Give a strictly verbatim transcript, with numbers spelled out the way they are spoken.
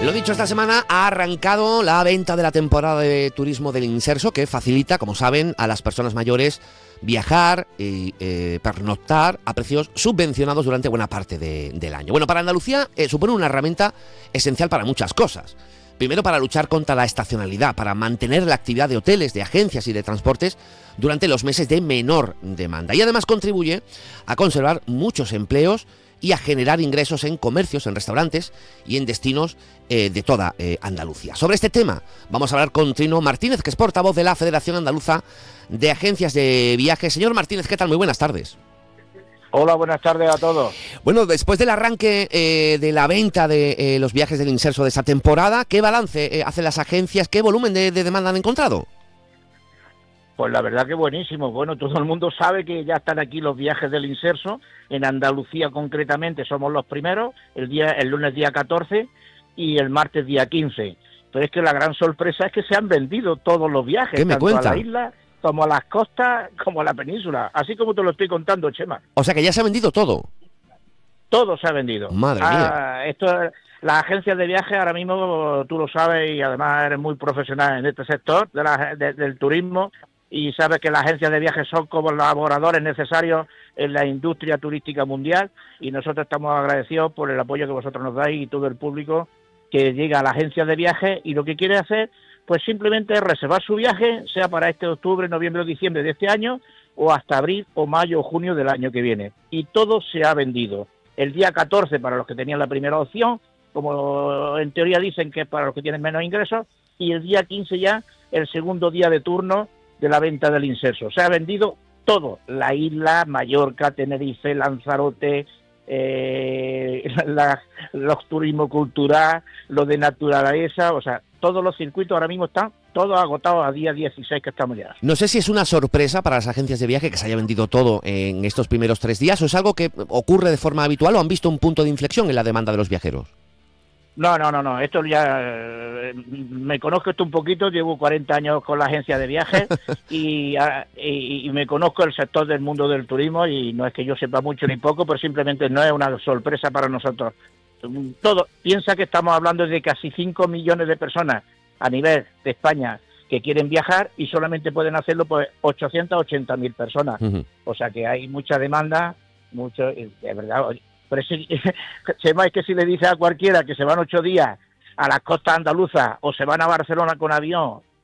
Lo dicho, esta semana ha arrancado la venta de la temporada de turismo del Inserso, que facilita, como saben, a las personas mayores viajar y eh, pernoctar a precios subvencionados durante buena parte de, del año. Bueno, para Andalucía eh, supone una herramienta esencial para muchas cosas. Primero, para luchar contra la estacionalidad, para mantener la actividad de hoteles, de agencias y de transportes durante los meses de menor demanda. Y además contribuye a conservar muchos empleos y a generar ingresos en comercios, en restaurantes y en destinos eh, de toda eh, Andalucía. Sobre este tema vamos a hablar con Trino Martínez, que es portavoz de la Federación Andaluza de Agencias de Viajes. Señor Martínez, ¿qué tal? Muy buenas tardes. Hola, buenas tardes a todos. Bueno, después del arranque eh, de la venta de eh, los viajes del Inserso de esta temporada, ¿qué balance eh, hacen las agencias? ¿Qué volumen de, de demanda han encontrado? Pues la verdad que buenísimo. Bueno, todo el mundo sabe que ya están aquí los viajes del Inserso. En Andalucía concretamente somos los primeros, el día el lunes día catorce y el martes día quince. Pero es que la gran sorpresa es que se han vendido todos los viajes, ¿Qué me tanto cuenta? a la isla como a las costas, como a la península. Así como te lo estoy contando, Chema. O sea que ya se ha vendido todo. Todo se ha vendido. Madre ah, mía. Esto, las agencias de viaje ahora mismo, tú lo sabes y además eres muy profesional en este sector de la, de, del turismo, y sabes que las agencias de viajes son como laboradores necesarios en la industria turística mundial, y nosotros estamos agradecidos por el apoyo que vosotros nos dais y todo el público que llega a la agencia de viajes y lo que quiere hacer pues simplemente es reservar su viaje, sea para este octubre, noviembre o diciembre de este año, o hasta abril o mayo o junio del año que viene. Y todo se ha vendido. El día catorce para los que tenían la primera opción, como en teoría dicen que es para los que tienen menos ingresos, y el día quince ya el segundo día de turno de la venta del Inserso. Se ha vendido todo, la isla, Mallorca, Tenerife, Lanzarote, eh, la, los turismo cultural, lo de naturaleza, o sea, todos los circuitos ahora mismo están todos agotados a día dieciséis que estamos ya. No sé si es una sorpresa para las agencias de viaje que se haya vendido todo en estos primeros tres días, o es algo que ocurre de forma habitual, o han visto un punto de inflexión en la demanda de los viajeros. No, no, no, no, esto ya, eh, me conozco esto un poquito, llevo cuarenta años con la agencia de viajes y, y, y me conozco el sector del mundo del turismo, y no es que yo sepa mucho ni poco, pero simplemente no es una sorpresa para nosotros. Todo, piensa que estamos hablando de casi cinco millones de personas a nivel de España que quieren viajar y solamente pueden hacerlo pues ochocientas ochenta mil personas. Uh-huh. O sea que hay mucha demanda, mucho, de verdad. Pero si, es que si le dice a cualquiera que se van ocho días a las costas andaluzas o se van a Barcelona con avión